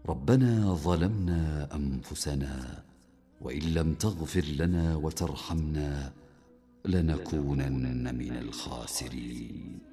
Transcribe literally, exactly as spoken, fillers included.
ربنا ظلمنا أنفسنا وإن لم تغفر لنا وترحمنا لنكونن من الخاسرين.